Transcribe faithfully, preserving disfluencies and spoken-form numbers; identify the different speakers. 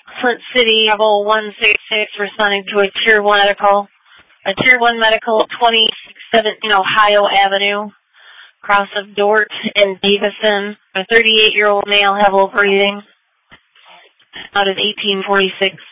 Speaker 1: Flint City, level one six six, responding to a Tier one medical. A Tier one medical, twenty-six seventeen Ohio Avenue, cross of Dort and Davison. A thirty-eight-year-old male, have low breathing. Out of eighteen forty-six.